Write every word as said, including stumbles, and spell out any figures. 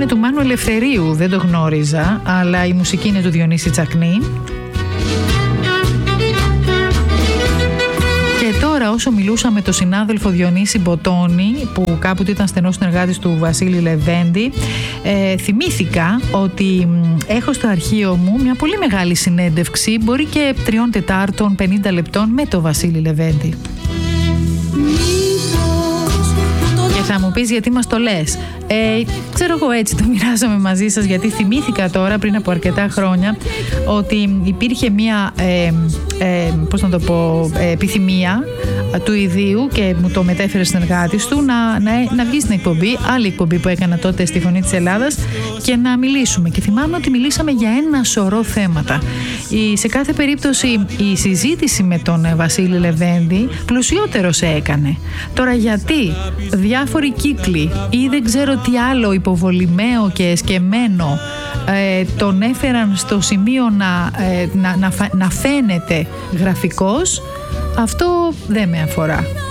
είναι του Μάνου Ελευθερίου, δεν το γνώριζα, αλλά η μουσική είναι του Διονύση Τσακνή. Και τώρα, όσο μιλούσα με τον συνάδελφο Διονύση Μποτώνη, που κάποτε ήταν στενός συνεργάτης του Βασίλη Λεβέντη, ε, θυμήθηκα ότι έχω στο αρχείο μου μια πολύ μεγάλη συνέντευξη, μπορεί και τριών τετάρτων, πενήντα λεπτών, με τον Βασίλη Λεβέντη. Και θα μου πεις γιατί μας το λες. Ε, ξέρω εγώ, έτσι το μοιράζομαι μαζί σας, γιατί θυμήθηκα τώρα πριν από αρκετά χρόνια ότι υπήρχε μια ε, ε, πώς να το πω, ε, επιθυμία του ιδίου, και μου το μετέφερε συνεργάτης του, να, να, να βγει στην εκπομπή, άλλη εκπομπή που έκανα τότε στη Φωνή της Ελλάδας, και να μιλήσουμε. Και θυμάμαι ότι μιλήσαμε για ένα σωρό θέματα. Η, σε κάθε περίπτωση η συζήτηση με τον Βασίλη Λεβέντη πλουσιότερο σε έκανε. Τώρα γιατί διάφοροι κύκλοι ή δεν ξέρω τι άλλο υποβολημαίο και εσκεμμένο ε, τον έφεραν στο σημείο να, ε, να, να, να φαίνεται γραφικός, αυτό δεν με αφορά.